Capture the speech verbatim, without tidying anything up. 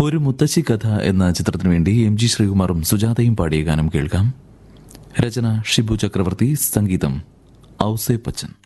ഒരു മുത്തശ്ശി കഥ എന്ന ചിത്രത്തിനു വേണ്ടി എം ജി ശ്രീകുമാറും സുജാതയും പാടിയ ഗാനം കേൾക്കാം. രചന ഷിബു ചക്രവർത്തി, സംഗീതം ഔസേപ്പച്ചൻ.